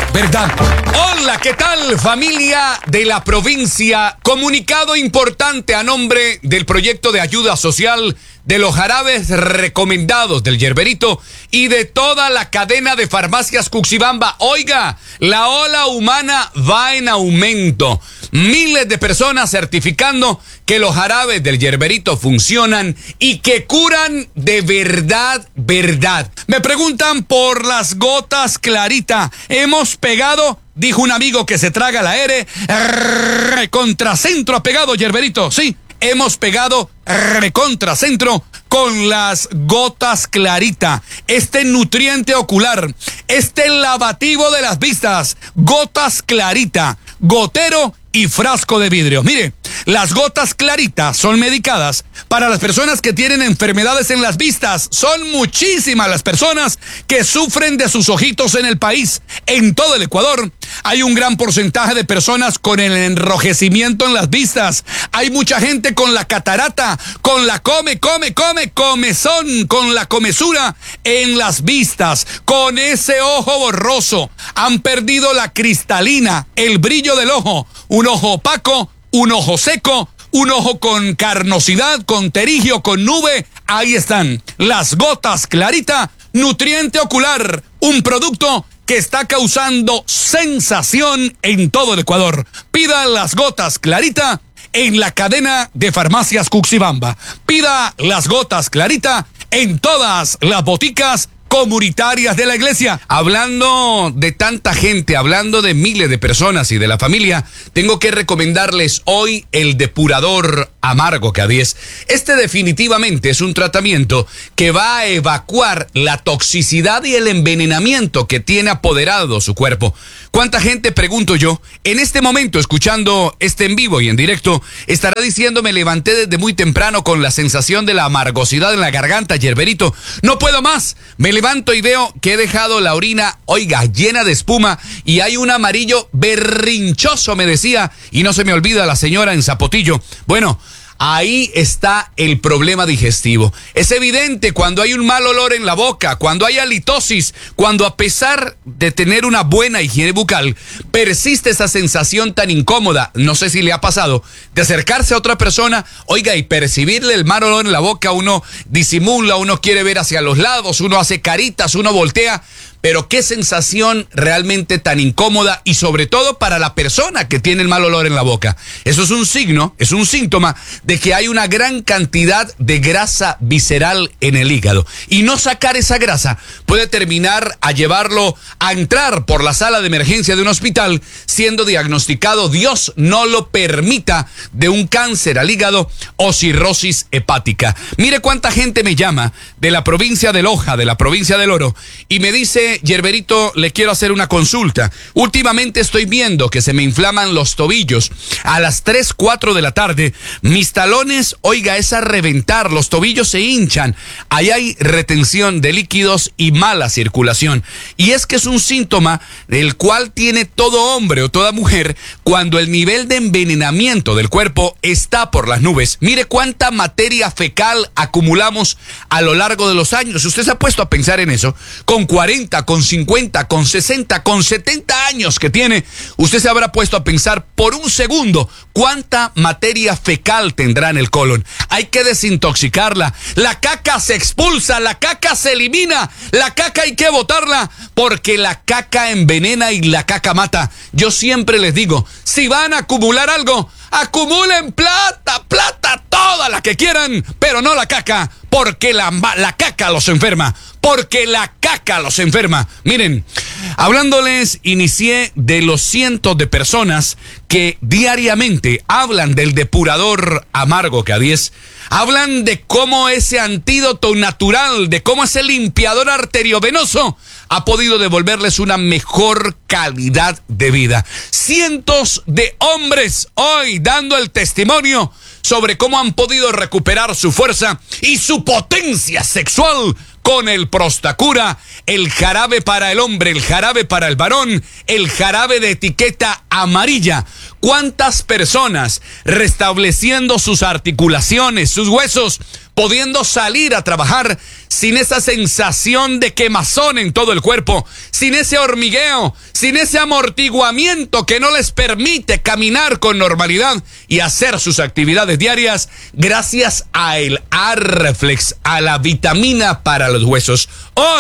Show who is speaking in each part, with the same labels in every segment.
Speaker 1: verdad. Hola, ¿qué tal, familia de la provincia? Comunicado importante a nombre del proyecto de ayuda social de los jarabes recomendados del Yerberito y de toda la cadena de farmacias Cuxibamba. Oiga, la ola humana va en aumento. Miles de personas certificando que los jarabes del Yerberito funcionan y que curan de verdad, verdad. Me preguntan por las gotas Clarita. Hemos pegado, dijo un amigo que se traga la R, contracentro ha pegado Yerberito, sí. Hemos pegado recontracentro con las gotas Clarita. Este nutriente ocular, este lavativo de las vistas, gotas Clarita, gotero y frasco de vidrio. Mire, las gotas Clarita son medicadas para las personas que tienen enfermedades en las vistas. Son muchísimas las personas que sufren de sus ojitos en el país. En todo el Ecuador hay un gran porcentaje de personas con el enrojecimiento en las vistas. Hay mucha gente con la catarata, con la comezón, con la comezura en las vistas, con ese ojo borroso. Han perdido la cristalina, el brillo del ojo. Un ojo opaco, un ojo seco, un ojo con carnosidad, con terigio, con nube. Ahí están las gotas Clarita, nutriente ocular, un producto que está causando sensación en todo el Ecuador. Pida las gotas Clarita en la cadena de farmacias Cuxibamba. Pida las gotas Clarita en todas las boticas comunitarias de la iglesia. Hablando de tanta gente, hablando de miles de personas y de la familia, tengo que recomendarles hoy el depurador amargo K10. Este definitivamente es un tratamiento que va a evacuar la toxicidad y el envenenamiento que tiene apoderado su cuerpo. ¿Cuánta gente, pregunto yo, en este momento escuchando este en vivo y en directo, estará diciendo: me levanté desde muy temprano con la sensación de la amargosidad en la garganta, Yerberito, no puedo más, me levanto y veo que he dejado la orina, oiga, llena de espuma y hay un amarillo berrinchoso, me decía, y no se me olvida la señora en Zapotillo? Bueno, ahí está el problema digestivo. Es evidente cuando hay un mal olor en la boca, cuando hay halitosis, cuando a pesar de tener una buena higiene bucal, persiste esa sensación tan incómoda, no sé si le ha pasado, de acercarse a otra persona, oiga, y percibirle el mal olor en la boca. Uno disimula, uno quiere ver hacia los lados, uno hace caritas, uno voltea. Pero qué sensación realmente tan incómoda, y sobre todo para la persona que tiene el mal olor en la boca. Eso es un signo, es un síntoma de que hay una gran cantidad de grasa visceral en el hígado. Y no sacar esa grasa puede terminar a llevarlo a entrar por la sala de emergencia de un hospital siendo diagnosticado, Dios no lo permita, de un cáncer al hígado o cirrosis hepática. Mire cuánta gente me llama de la provincia de Loja, de la provincia del Oro, y me dice: Yerberito, le quiero hacer una consulta. Últimamente estoy viendo que se me inflaman los tobillos. A las 3, 4 de la tarde, mis talones, oiga, es a reventar, los tobillos se hinchan. Ahí hay retención de líquidos y mala circulación. Y es que es un síntoma del cual tiene todo hombre o toda mujer cuando el nivel de envenenamiento del cuerpo está por las nubes. Mire cuánta materia fecal acumulamos a lo largo de los años. ¿Usted se ha puesto a pensar en eso? Con 40, con 50, con 60, con 70 años que tiene, usted se habrá puesto a pensar por un segundo cuánta materia fecal tendrá en el colon. Hay que desintoxicarla. La caca se expulsa, la caca se elimina, la caca hay que botarla porque la caca envenena y la caca mata. Yo siempre les digo, si van a acumular algo, acumulen plata, toda la que quieran, pero no la caca, porque la caca los enferma. Porque la caca los enferma. Miren, hablándoles, inicié de los cientos de personas que diariamente hablan del depurador amargo K10. Hablan de cómo ese antídoto natural, de cómo ese limpiador arteriovenoso ha podido devolverles una mejor calidad de vida. Cientos de hombres hoy dando el testimonio sobre cómo han podido recuperar su fuerza y su potencia sexual con el Prostacura, el jarabe para el hombre, el jarabe para el varón, el jarabe de etiqueta amarilla, ¿Cuántas personas restableciendo sus articulaciones, sus huesos, pudiendo salir a trabajar sin esa sensación de quemazón en todo el cuerpo, sin ese hormigueo, sin ese amortiguamiento que no les permite caminar con normalidad y hacer sus actividades diarias gracias a el Arflex, a la vitamina para los huesos?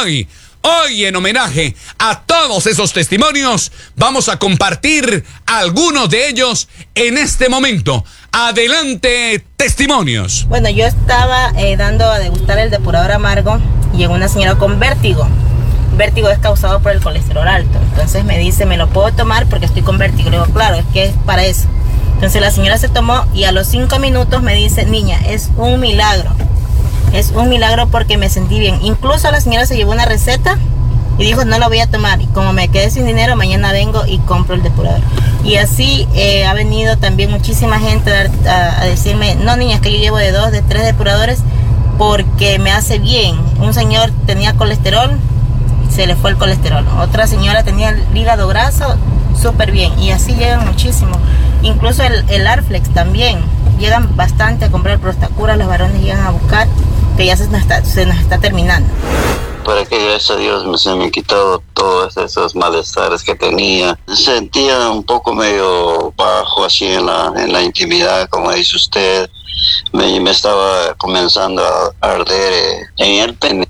Speaker 1: Hoy, en homenaje a todos esos testimonios, vamos a compartir algunos de ellos en este momento. Adelante, testimonios.
Speaker 2: Bueno, yo estaba dando a degustar el depurador amargo y llegó una señora con vértigo. Vértigo es causado por el colesterol alto. Entonces me dice, ¿me lo puedo tomar porque estoy con vértigo? Le digo, claro, es que es para eso. Entonces la señora se tomó y a los 5 minutos me dice, niña, es un milagro. Es un milagro porque me sentí bien. Incluso la señora se llevó una receta y dijo, no la voy a tomar. Y como me quedé sin dinero, mañana vengo y compro el depurador. Y así ha venido también muchísima gente a decirme, no niña, es que yo llevo de 2, de 3 depuradores porque me hace bien. Un señor tenía colesterol, se le fue el colesterol. Otra señora tenía el hígado graso, súper bien. Y así llegan muchísimo. Incluso el Arflex también. Llegan bastante a comprar Prostacura, los varones llegan a buscar, que ya se nos está terminando.
Speaker 3: Para que gracias a Dios se me quitó todos esos malestares que tenía. Sentía un poco medio bajo así en la intimidad, como dice usted. Me estaba comenzando a arder en el pene.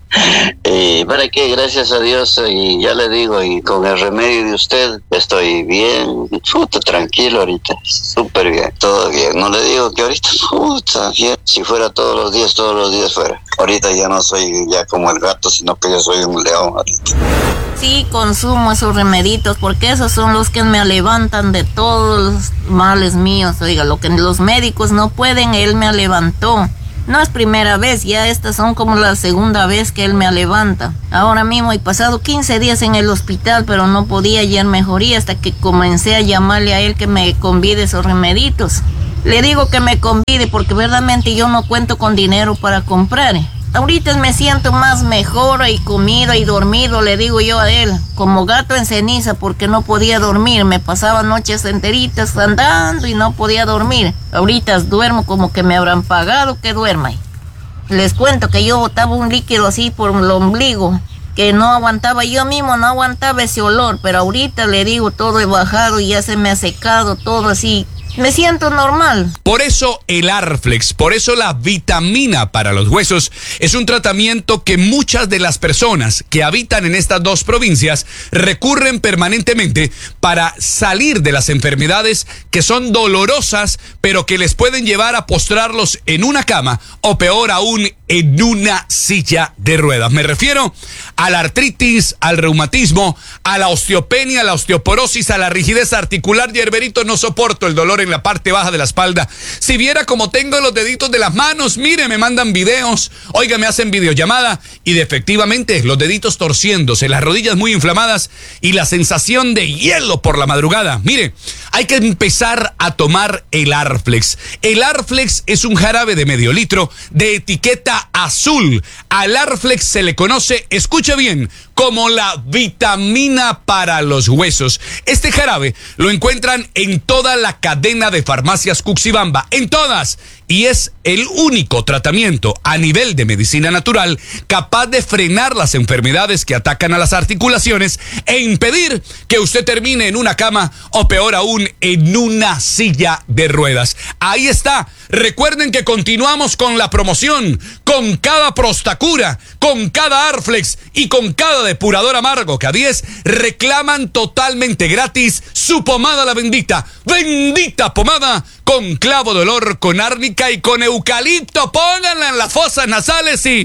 Speaker 3: Y para que gracias a Dios, y ya le digo, y con el remedio de usted, estoy bien, tranquilo ahorita, súper bien, todo bien. No le digo que ahorita, bien. Si fuera todos los días fuera. Ahorita ya no soy ya como el gato, sino que yo soy un león ahorita.
Speaker 4: Sí, consumo esos remeditos porque esos son los que me levantan de todos los males míos. Oiga, lo que los médicos no pueden, él me levantó. No es primera vez, ya estas son como la segunda vez que él me levanta. Ahora mismo he pasado 15 días en el hospital, pero no podía hallar mejoría hasta que comencé a llamarle a él que me convide esos remeditos. Le digo que me convide porque verdaderamente yo no cuento con dinero para comprar. Ahorita me siento más mejor y comido y dormido, le digo yo a él, como gato en ceniza porque no podía dormir. Me pasaba noches enteritas andando y no podía dormir. Ahorita duermo como que me habrán pagado que duerma. Les cuento que yo botaba un líquido así por el ombligo, que no aguantaba, yo mismo no aguantaba ese olor, pero ahorita le digo todo he bajado y ya se me ha secado todo así. Me siento normal.
Speaker 1: Por eso el Arflex, por eso la vitamina para los huesos es un tratamiento que muchas de las personas que habitan en estas dos provincias recurren permanentemente para salir de las enfermedades que son dolorosas, pero que les pueden llevar a postrarlos en una cama o peor aún en una silla de ruedas. Me refiero a la artritis, al reumatismo, a la osteopenia, a la osteoporosis, a la rigidez articular. Yerberito, no soporto el dolor en la parte baja de la espalda. Si viera cómo tengo los deditos de las manos, mire, me mandan videos, oiga, me hacen videollamada y efectivamente los deditos torciéndose, las rodillas muy inflamadas y la sensación de hielo por la madrugada. Mire, hay que empezar a tomar el Arflex. El Arflex es un jarabe de medio litro de etiqueta azul. Al Arflex se le conoce, escucha bien, como la vitamina para los huesos. Este jarabe lo encuentran en toda la cadena de farmacias Cuxibamba, en todas. Y es el único tratamiento a nivel de medicina natural capaz de frenar las enfermedades que atacan a las articulaciones e impedir que usted termine en una cama o peor aún en una silla de ruedas. Ahí está. Recuerden que continuamos con la promoción, con cada Prostacura, con cada Arflex y con cada depurador amargo que a 10 reclaman totalmente gratis su pomada la bendita. Bendita pomada con clavo de olor, con árnica y con eucalipto. Pónganla en las fosas nasales y...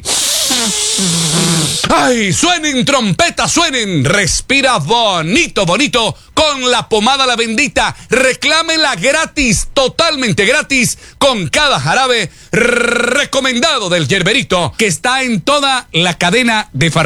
Speaker 1: ¡ay! Suenen trompetas, suenen. Respira bonito, bonito con la pomada la bendita. Reclámela gratis, totalmente gratis, con cada jarabe recomendado del Yerberito, que está en toda la cadena de farmacias.